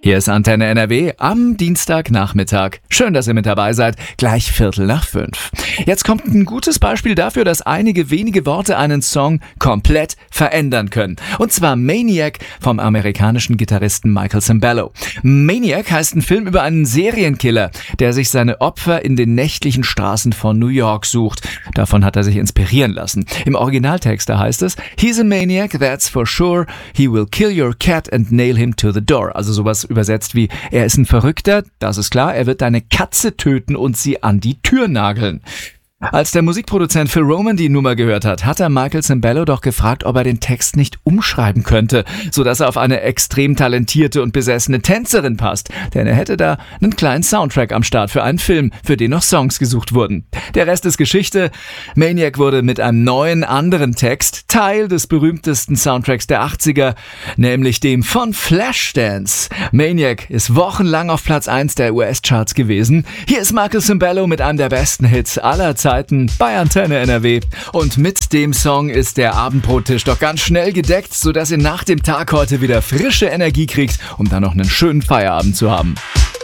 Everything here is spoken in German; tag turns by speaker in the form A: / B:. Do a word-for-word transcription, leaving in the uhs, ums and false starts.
A: Hier ist Antenne N R W am Dienstagnachmittag. Schön, dass ihr mit dabei seid. Gleich Viertel nach fünf. Jetzt kommt ein gutes Beispiel dafür, dass einige wenige Worte einen Song komplett verändern können. Und zwar Maniac vom amerikanischen Gitarristen Michael Sembello. Maniac heißt ein Film über einen Serienkiller, der sich seine Opfer in den nächtlichen Straßen von New York sucht. Davon hat er sich inspirieren lassen. Im Originaltext da heißt es: He's a maniac, that's for sure. He will kill your cat and nail him to the door. Also sowas übersetzt wie: Er ist ein Verrückter, das ist klar, er wird deine Katze töten und sie an die Tür nageln. Als der Musikproduzent Phil Roman die Nummer gehört hat, hat er Michael Sembello doch gefragt, ob er den Text nicht umschreiben könnte, sodass er auf eine extrem talentierte und besessene Tänzerin passt. Denn er hätte da einen kleinen Soundtrack am Start für einen Film, für den noch Songs gesucht wurden. Der Rest ist Geschichte. Maniac wurde mit einem neuen, anderen Text Teil des berühmtesten Soundtracks der achtziger, nämlich dem von Flashdance. Maniac ist wochenlang auf Platz eins der U S-Charts gewesen. Hier ist Michael Sembello mit einem der besten Hits aller Zeiten bei Antenne N R W. Und mit dem Song ist der Abendbrottisch doch ganz schnell gedeckt, sodass ihr nach dem Tag heute wieder frische Energie kriegt, um dann noch einen schönen Feierabend zu haben.